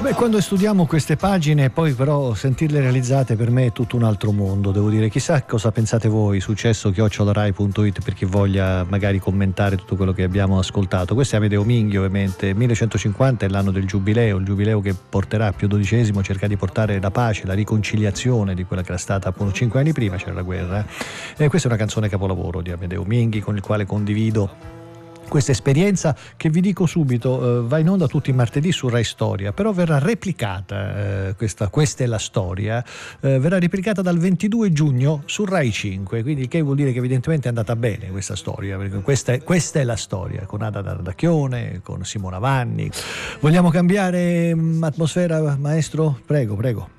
Beh, quando studiamo queste pagine, poi però sentirle realizzate per me è tutto un altro mondo, devo dire. Chissà cosa pensate voi, successo@rai.it, per chi voglia magari commentare tutto quello che abbiamo ascoltato. Questo è Amedeo Minghi, ovviamente. 1150 è l'anno del giubileo, il giubileo che porterà Pio XII, cerca di portare la pace, la riconciliazione di quella che era stata appunto 5 anni prima, c'era la guerra. E questa è una canzone capolavoro di Amedeo Minghi, con il quale condivido questa esperienza che, vi dico subito, va in onda tutti i martedì su Rai Storia, però verrà replicata, questa è la storia, verrà replicata dal 22 giugno su Rai 5, quindi il che vuol dire che evidentemente è andata bene questa storia, perché questa è la storia, con Ada D'Ardacchione, con Simona Vanni. Vogliamo cambiare atmosfera, maestro? Prego, prego.